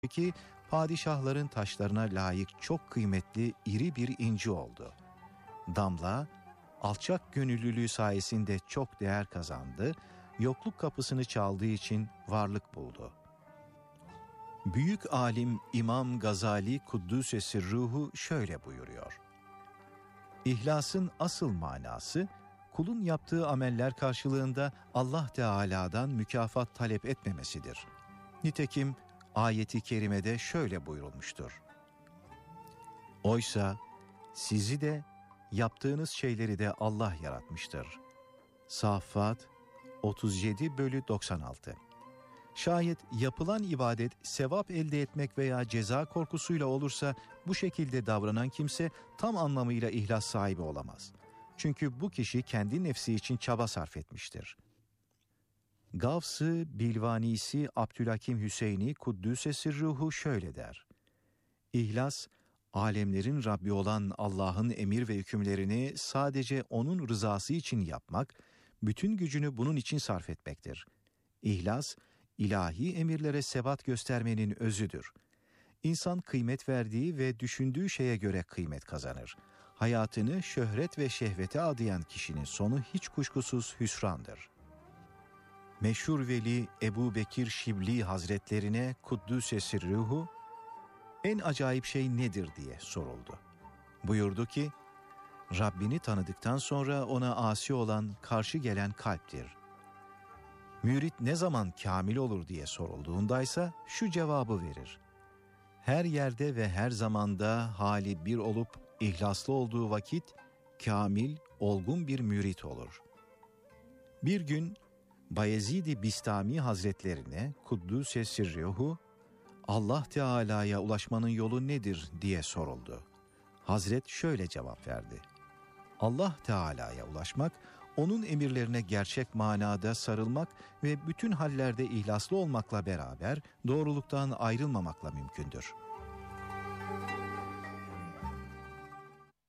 ki padişahların taşlarına layık çok kıymetli iri bir inci oldu. Damla, alçak gönüllülüğü sayesinde çok değer kazandı, yokluk kapısını çaldığı için varlık buldu. Büyük alim İmam Gazali Kuddüs'e ruhu şöyle buyuruyor: İhlasın asıl manası, kulun yaptığı ameller karşılığında Allah Teala'dan mükafat talep etmemesidir. Nitekim ayeti kerimede şöyle buyurulmuştur: Oysa sizi de yaptığınız şeyleri de Allah yaratmıştır. Saffat 37/96. Şayet yapılan ibadet sevap elde etmek veya ceza korkusuyla olursa bu şekilde davranan kimse tam anlamıyla ihlas sahibi olamaz. Çünkü bu kişi kendi nefsi için çaba sarf etmiştir. Gavs-ı Bilvanisi Abdülhakim Hüseyni Kuddüs'e sirruhu şöyle der: İhlas, alemlerin Rabbi olan Allah'ın emir ve hükümlerini sadece O'nun rızası için yapmak, bütün gücünü bunun için sarf etmektir. İhlas, ilahi emirlere sebat göstermenin özüdür. İnsan kıymet verdiği ve düşündüğü şeye göre kıymet kazanır. Hayatını şöhret ve şehvete adayan kişinin sonu hiç kuşkusuz hüsrandır. Meşhur veli Ebu Bekir Şibli Hazretlerine Kuddüs'e sirruhu, en acayip şey nedir diye soruldu. Buyurdu ki, Rabbini tanıdıktan sonra ona asi olan, karşı gelen kalptir. Mürit ne zaman kamil olur diye sorulduğundaysa şu cevabı verir: her yerde ve her zamanda hali bir olup ihlaslı olduğu vakit kamil, olgun bir mürit olur. Bir gün Bayezid-i Bistami Hazretlerine Kuddüs'e sirruhu, Allah Teala'ya ulaşmanın yolu nedir diye soruldu. Hazret şöyle cevap verdi: Allah Teala'ya ulaşmak, O'nun emirlerine gerçek manada sarılmak ve bütün hallerde ihlaslı olmakla beraber doğruluktan ayrılmamakla mümkündür.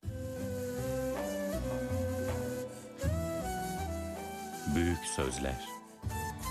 Büyük sözler.